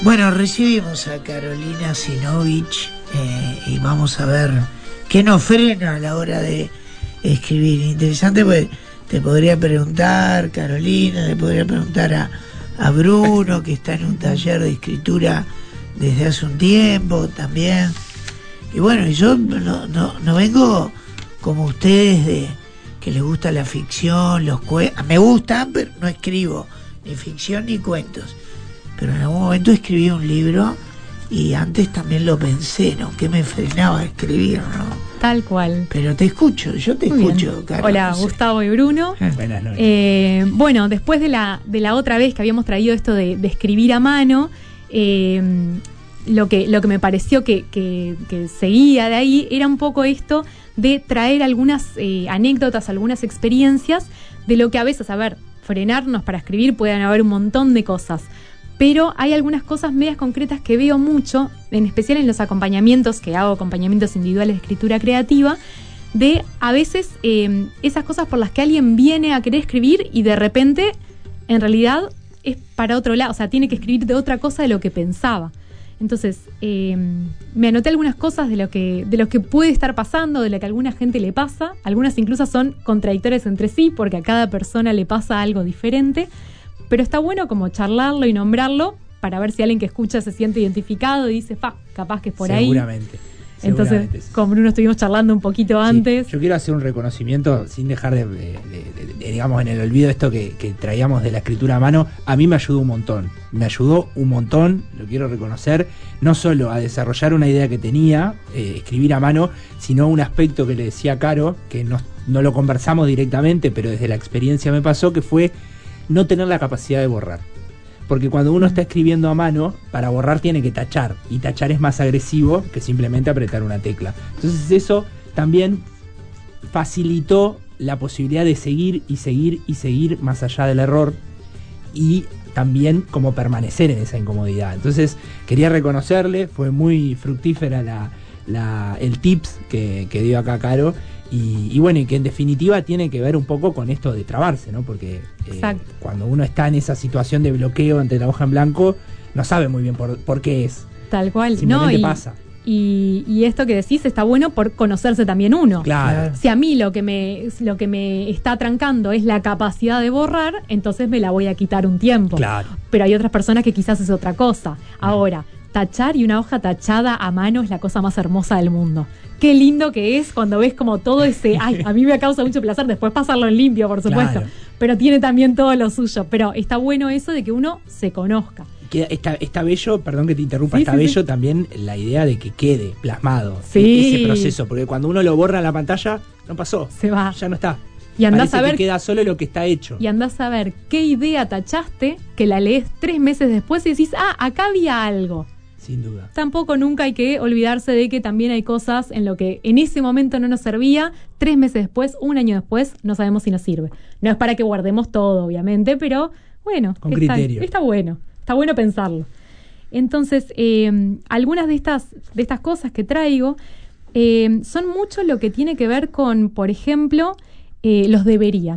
Bueno, recibimos a Carolina Zinovich y vamos a ver qué nos frena a la hora de escribir. Interesante, pues te podría preguntar, Carolina, le podría preguntar a Bruno, que está en un taller de escritura desde hace un tiempo también. Y bueno, yo no vengo como ustedes de que les gusta la ficción, los cuentos. Me gustan, pero no escribo ni ficción ni cuentos. Pero en algún momento escribí un libro y antes también lo pensé, ¿no? ¿Qué me frenaba a escribir, no? Tal cual. Pero te escucho, yo te escucho, Carlos. Hola, no sé. Gustavo y Bruno. Buenas noches. Bueno, después de la otra vez que habíamos traído esto de escribir a mano, lo que me pareció que seguía de ahí era un poco esto de traer algunas anécdotas, algunas experiencias de lo que a veces, frenarnos para escribir pueden haber un montón de cosas. Pero hay algunas cosas medias concretas que veo mucho, en especial en los acompañamientos, que hago acompañamientos individuales de escritura creativa, de a veces esas cosas por las que alguien viene a querer escribir y de repente, en realidad, es para otro lado, o sea, tiene que escribir de otra cosa de lo que pensaba. Entonces, me anoté algunas cosas de lo que puede estar pasando, de lo que a alguna gente le pasa. Algunas incluso son contradictorias entre sí, porque a cada persona le pasa algo diferente. Pero está bueno como charlarlo y nombrarlo para ver si alguien que escucha se siente identificado y dice, capaz que es por ahí. Seguramente. Entonces, con Bruno estuvimos charlando un poquito antes. Yo quiero hacer un reconocimiento sin dejar de digamos, en el olvido esto que traíamos de la escritura a mano. A mí me ayudó un montón. Lo quiero reconocer, no solo a desarrollar una idea que tenía, escribir a mano, sino un aspecto que le decía a Caro, que no lo conversamos directamente, pero desde la experiencia me pasó, que fue no tener la capacidad de borrar. Porque cuando uno está escribiendo a mano, para borrar tiene que tachar, y tachar es más agresivo que simplemente apretar una tecla. Entonces eso también facilitó la posibilidad de seguir y seguir y seguir más allá del error, y también como permanecer en esa incomodidad. Entonces quería reconocerle, fue muy fructífera el tips que dio acá Caro. Y bueno, y que en definitiva tiene que ver un poco con esto de trabarse, ¿no? Porque cuando uno está en esa situación de bloqueo ante la hoja en blanco, no sabe muy bien por qué es. Tal cual. Simplemente pasa. Y esto que decís está bueno por conocerse también uno. Claro. Si a mí lo que me está trancando es la capacidad de borrar, entonces me la voy a quitar un tiempo. Claro. Pero hay otras personas que quizás es otra cosa. Ahora, tachar y una hoja tachada a mano es la cosa más hermosa del mundo. Qué lindo que es cuando ves como todo ese... Ay, a mí me causa mucho placer después pasarlo en limpio, por supuesto. Claro. Pero tiene también todo lo suyo. Pero está bueno eso de que uno se conozca. Está bello, perdón que te interrumpa, Sí, está sí, bello sí. también la idea de que quede plasmado Sí. ese proceso. Porque cuando uno lo borra en la pantalla, no pasó. Se va. Ya no está. Y andás Parece a ver... que queda solo lo que está hecho. Y andás a ver qué idea tachaste, que la lees 3 meses después y decís, acá había algo. Sin duda. Tampoco nunca hay que olvidarse de que también hay cosas en lo que en ese momento no nos servía, 3 meses después, 1 año después, no sabemos si nos sirve. No es para que guardemos todo, obviamente, pero bueno, Con criterio. Está bueno pensarlo. Entonces, algunas de estas cosas que traigo son mucho lo que tiene que ver con, por ejemplo, los debería.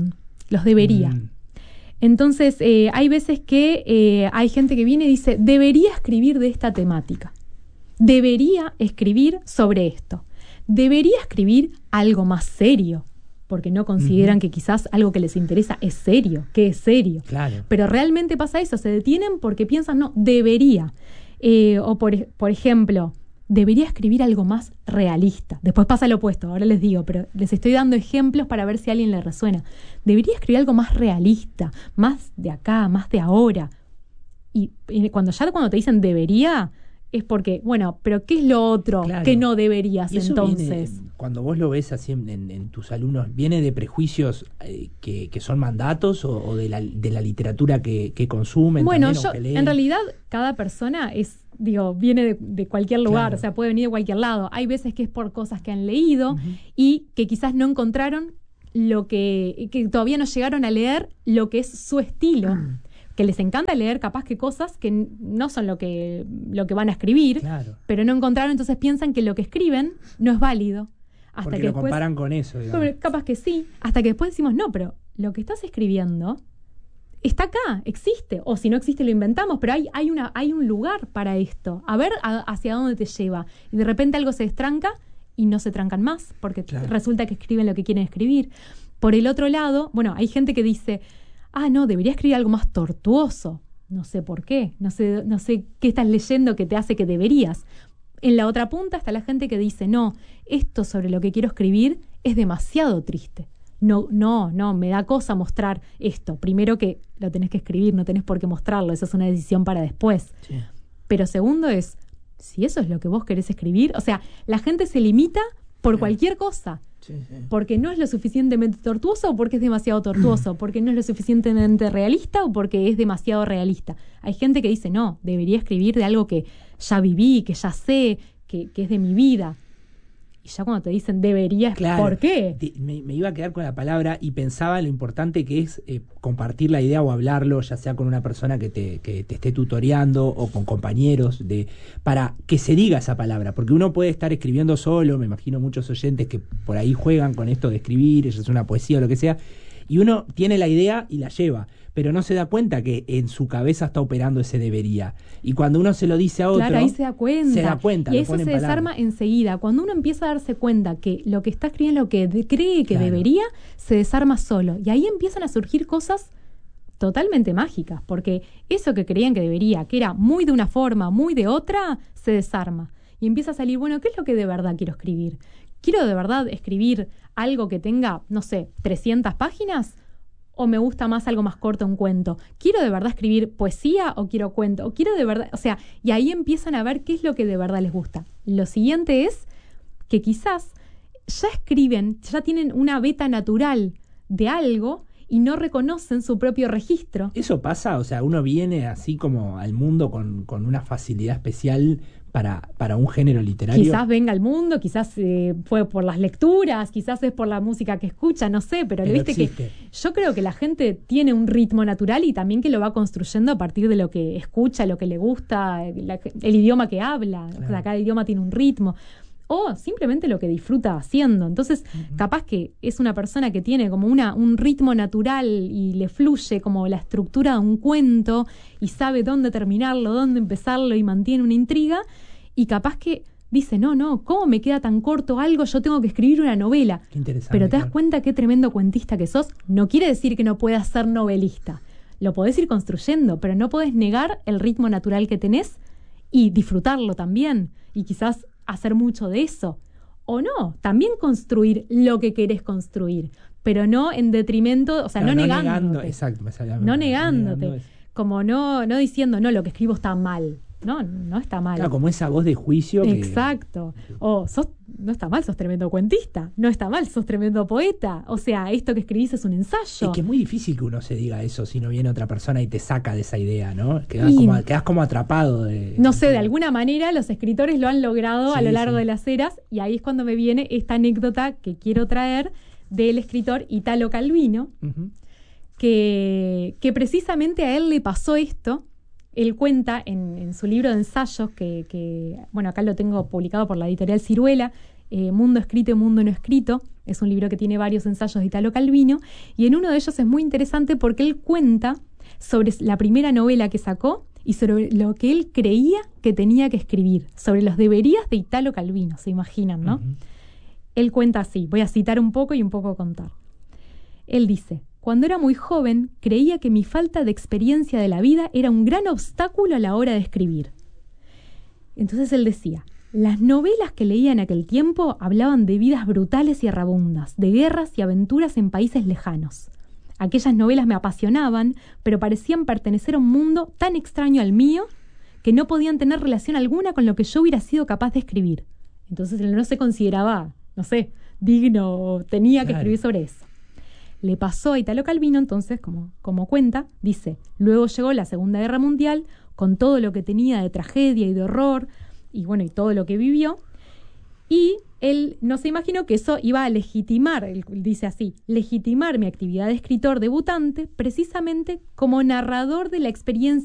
Entonces, hay veces que hay gente que viene y dice, debería escribir de esta temática, debería escribir sobre esto, debería escribir algo más serio, porque no consideran que quizás algo que les interesa es serio, que es serio. Claro. Pero realmente pasa eso, se detienen porque piensan, no, debería. O por ejemplo, debería escribir algo más realista. Después pasa lo opuesto, ahora les digo, pero les estoy dando ejemplos para ver si a alguien le resuena. Debería escribir algo más realista, más de acá, más de ahora. Y cuando te dicen debería, es porque, bueno, pero ¿qué es lo otro que no deberías entonces? Viene, cuando vos lo ves así en tus alumnos, ¿viene de prejuicios que son mandatos o de la literatura que consumen? Bueno, también, en realidad cada persona viene de cualquier lugar, Claro. o sea, puede venir de cualquier lado. Hay veces que es por cosas que han leído y que quizás no encontraron que todavía no llegaron a leer lo que es su estilo. Que les encanta leer capaz que cosas que no son lo que van a escribir, Claro. pero no encontraron, entonces piensan que lo que escriben no es válido. Hasta Porque que lo después, comparan con eso, digamos. capaz que sí, hasta que después decimos, no, pero lo que estás escribiendo está acá, existe, o si no existe lo inventamos, pero hay un lugar para esto, a ver hacia dónde te lleva, y de repente algo se destranca y no se trancan más, porque resulta que escriben lo que quieren escribir. Por el otro lado, bueno, hay gente que dice, no, debería escribir algo más tortuoso, no sé por qué, no sé qué estás leyendo que te hace que deberías. En la otra punta está la gente que dice, no, esto sobre lo que quiero escribir es demasiado triste. No, me da cosa mostrar esto. Primero que lo tenés que escribir, no tenés por qué mostrarlo, esa es una decisión para después. Sí. Pero segundo es, si eso es lo que vos querés escribir, o sea, la gente se limita por cualquier cosa. Sí. Porque no es lo suficientemente tortuoso o porque es demasiado tortuoso, porque no es lo suficientemente realista o porque es demasiado realista. Hay gente que dice, no, debería escribir de algo que ya viví, que ya sé, que es de mi vida. Y ya cuando te dicen deberías, ¿por qué? Me iba a quedar con la palabra y pensaba en lo importante que es compartir la idea o hablarlo, ya sea con una persona que te esté tutoreando o con compañeros, para que se diga esa palabra. Porque uno puede estar escribiendo solo, me imagino muchos oyentes que por ahí juegan con esto de escribir, eso es una poesía o lo que sea, y uno tiene la idea y la lleva, pero no se da cuenta que en su cabeza está operando ese debería. Y cuando uno se lo dice a otro, claro, ahí se da cuenta. Y eso se desarma palabras. Enseguida. Cuando uno empieza a darse cuenta que lo que está escribiendo, lo que cree que debería, se desarma solo. Y ahí empiezan a surgir cosas totalmente mágicas, porque eso que creían que debería, que era muy de una forma, muy de otra, se desarma. Y empieza a salir, bueno, ¿qué es lo que de verdad quiero escribir? ¿Quiero de verdad escribir algo que tenga, no sé, 300 páginas? ¿O me gusta más algo más corto, un cuento? ¿Quiero de verdad escribir poesía o quiero cuento? ¿O quiero de verdad...? O sea, y ahí empiezan a ver qué es lo que de verdad les gusta. Lo siguiente es que quizás ya escriben, ya tienen una beta natural de algo y no reconocen su propio registro. ¿Eso pasa? O sea, uno viene así como al mundo con una facilidad especial para un género literario. Quizás venga al mundo, quizás fue por las lecturas, quizás es por la música que escucha, no sé, pero viste existe. Que yo creo que la gente tiene un ritmo natural y también que lo va construyendo a partir de lo que escucha, lo que le gusta, el idioma que habla. Claro. O sea, cada idioma tiene un ritmo. O simplemente lo que disfruta haciendo. Entonces, capaz que es una persona que tiene como un ritmo natural y le fluye como la estructura de un cuento y sabe dónde terminarlo, dónde empezarlo y mantiene una intriga. Y capaz que dice, no, ¿cómo me queda tan corto algo? Yo tengo que escribir una novela. Qué interesante. Pero te das cuenta qué tremendo cuentista que sos. No quiere decir que no puedas ser novelista. Lo podés ir construyendo, pero no podés negar el ritmo natural que tenés y disfrutarlo también. Y quizás hacer mucho de eso. O no, también construir lo que querés construir, pero no en detrimento, o sea, no negándote. Exacto, no negándote. Como no diciendo, no, lo que escribo está mal. No está mal. Claro, como esa voz de juicio. Exacto. O no está mal, sos tremendo cuentista. No está mal, sos tremendo poeta. O sea, esto que escribís es un ensayo. Es que es muy difícil que uno se diga eso si no viene otra persona y te saca de esa idea, ¿no? Quedás como atrapado de... No sé, de alguna manera los escritores lo han logrado a lo largo de las eras, y ahí es cuando me viene esta anécdota que quiero traer del escritor Italo Calvino, que precisamente a él le pasó esto. Él cuenta en su libro de ensayos, que bueno, acá lo tengo publicado por la editorial Ciruela, Mundo Escrito y Mundo No Escrito. Es un libro que tiene varios ensayos de Italo Calvino, y en uno de ellos es muy interesante porque él cuenta sobre la primera novela que sacó y sobre lo que él creía que tenía que escribir, sobre los deberías de Italo Calvino, se imaginan, ¿no? Él cuenta así, voy a citar un poco y un poco contar. Él dice: cuando era muy joven, creía que mi falta de experiencia de la vida era un gran obstáculo a la hora de escribir. Entonces él decía, las novelas que leía en aquel tiempo hablaban de vidas brutales y errabundas, de guerras y aventuras en países lejanos. Aquellas novelas me apasionaban, pero parecían pertenecer a un mundo tan extraño al mío que no podían tener relación alguna con lo que yo hubiera sido capaz de escribir. Entonces él no se consideraba, digno o tenía que escribir sobre eso. Le pasó a Italo Calvino, entonces, como cuenta, dice, luego llegó la Segunda Guerra Mundial, con todo lo que tenía de tragedia y de horror, y bueno, y todo lo que vivió, y él no se imaginó que eso iba a legitimar, él dice así, legitimar mi actividad de escritor debutante, precisamente como narrador de la experiencia